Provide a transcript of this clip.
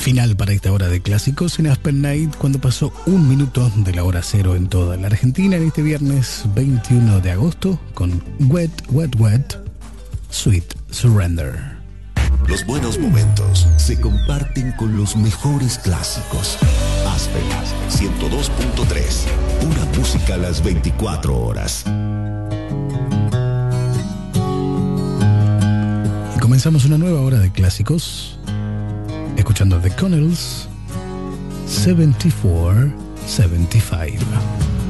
Final para esta hora de clásicos en Aspen Night, cuando pasó 1 minuto de la hora cero en toda la Argentina en este viernes 21 de agosto con Wet, Wet, Wet, Sweet Surrender. Los buenos momentos se comparten con los mejores clásicos. Aspen 102.3, pura música a las 24 horas. Y comenzamos una nueva hora de clásicos escuchando The Connells 74-75.